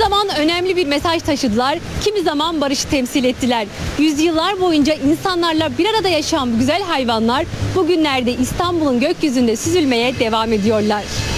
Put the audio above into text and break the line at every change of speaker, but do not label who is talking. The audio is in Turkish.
zaman önemli bir mesaj taşıdılar, kimi zaman barışı temsil ettiler. Yüzyıllar boyunca insanlarla bir arada yaşayan bu güzel hayvanlar bugünlerde İstanbul'un gökyüzünde süzülmeye devam ediyorlar.